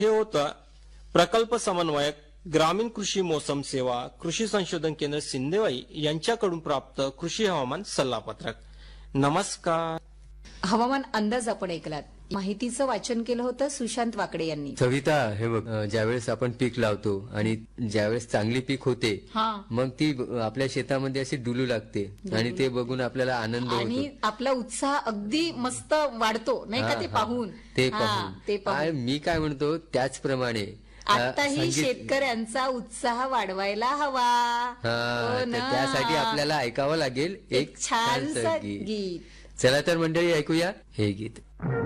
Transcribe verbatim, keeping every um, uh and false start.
हे होतं प्रकल्प समन्वयक ग्रामीण कृषी मोसम सेवा कृषी संशोधन केंद्र सिंदेवाई यांच्याकडून प्राप्त कृषी हवामान सल्लापत्रक. नमस्कार. हवामान अंदाज आपण ऐकलात. माहितीचं वाचन केलं होतं सुशांत वाकडे यांनी. सविता, हे बघ, ज्यावेळेस आपण पीक लावतो आणि ज्यावेळेस चांगली पीक होते मग ती आपल्या शेतामध्ये अशी डुलू लागते आणि ते बघून आपल्याला आनंद आणि होतो, आपला उत्साह अगदी मस्त वाढतो नाही का ते पाहून. ते हा, पाहून ते पाहून मी काय म्हणतो त्याचप्रमाणे आताही संगीत- शेतकऱ्यांचा उत्साह वाढवायला हवा. हा, हो तर ना. त्यासाठी आपल्याला ऐकावं लागेल एक छानसं गीत. गीत. चला तर मंडळी, ऐकूया हे गीत.